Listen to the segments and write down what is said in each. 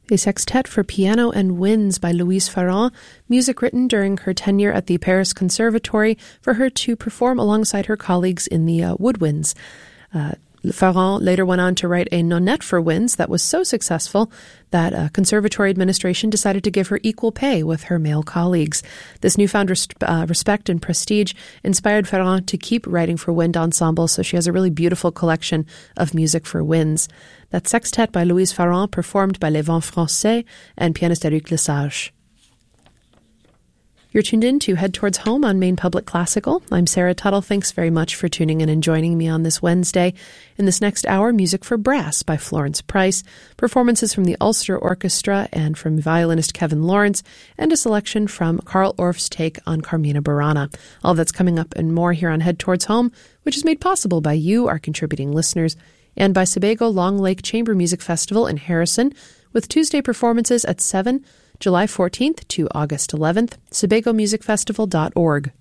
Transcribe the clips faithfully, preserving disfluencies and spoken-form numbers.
A sextet for piano and winds by Louise Farrand, music written during her tenure at the Paris Conservatory for her to perform alongside her colleagues in the uh, woodwinds. Uh, Farrand later went on to write a nonette for winds that was so successful that uh, conservatory administration decided to give her equal pay with her male colleagues. This newfound res- uh, respect and prestige inspired Farrand to keep writing for wind ensembles, so she has a really beautiful collection of music for winds. That sextet by Louise Farrand, performed by Les Vents Français and pianist Eric Lesage. You're tuned in to Head Towards Home on Maine Public Classical. I'm Sarah Tuttle. Thanks very much for tuning in and joining me on this Wednesday. In this next hour, music for brass by Florence Price, performances from the Ulster Orchestra and from violinist Kevin Lawrence, and a selection from Carl Orff's take on Carmina Burana. All that's coming up and more here on Head Towards Home, which is made possible by you, our contributing listeners, and by Sebago Long Lake Chamber Music Festival in Harrison, with Tuesday performances at seven, July fourteenth to August eleventh, sebago music festival dot org.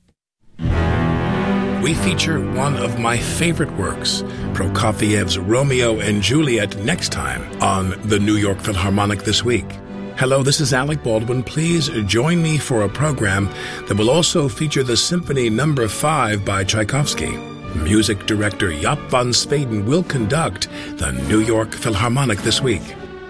We feature one of my favorite works, Prokofiev's Romeo and Juliet, next time on the New York Philharmonic This Week. Hello, this is Alec Baldwin. Please join me for a program that will also feature the Symphony Number five by Tchaikovsky. Music director Jaap van Zweden will conduct the New York Philharmonic This Week.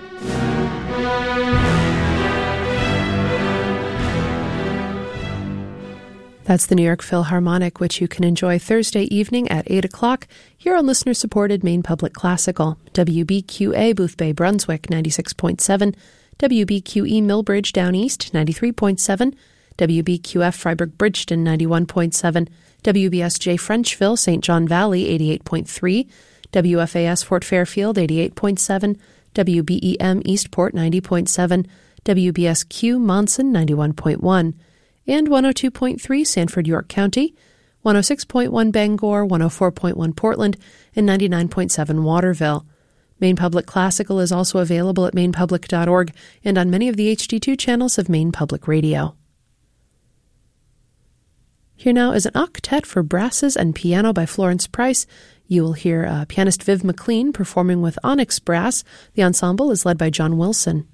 That's the New York Philharmonic, which you can enjoy Thursday evening at eight o'clock here on listener-supported Maine Public Classical. W B Q A Boothbay Brunswick ninety-six point seven, W B Q E Millbridge Down East ninety-three point seven, W B Q F Freiburg Bridgeton ninety-one point seven, W B S J Frenchville Saint John Valley eighty-eight point three, W F A S Fort Fairfield eighty-eight point seven, W B E M Eastport ninety point seven, W B S Q Monson ninety-one point one, and one oh two point three Sanford, York County, one oh six point one Bangor, one oh four point one Portland, and ninety-nine point seven Waterville. Maine Public Classical is also available at maine public dot org and on many of the H D two channels of Maine Public Radio. Here now is an octet for brasses and piano by Florence Price. You will hear uh, pianist Viv McLean performing with Onyx Brass. The ensemble is led by John Wilson.